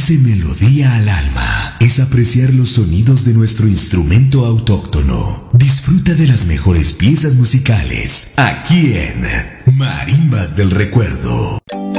dulce melodía al alma es apreciar los sonidos de nuestro instrumento autóctono. Disfruta de las mejores piezas musicales aquí en Marimbas del Recuerdo.